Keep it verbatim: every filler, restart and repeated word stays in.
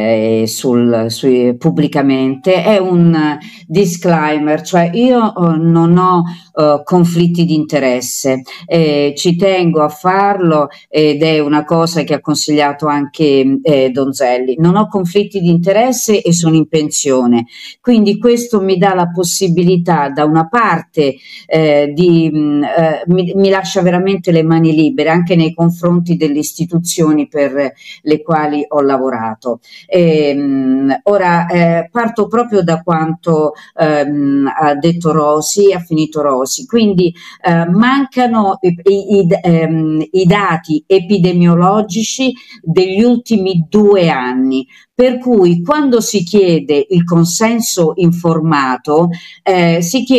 eh, sul, sui, pubblicamente, è un disclaimer, cioè io eh, non ho eh, conflitti di interesse, eh, ci tengo a farlo ed è una cosa che ha consigliato anche eh, Donzelli. Non ho conflitti di interesse e sono in pensione, quindi questo mi dà la possibilità da una parte eh, di, mh, eh, mi, mi lascia veramente le mani libere anche nei confronti delle istituzioni per le quali ho lavorato. E, mh, ora eh, parto proprio da quanto ehm, ha detto Rosi, ha finito Rosi, quindi eh, mancano i, i, ehm, i dati epidemiologici degli ultimi due anni, per cui quando si chiede il consenso informato eh, si chiede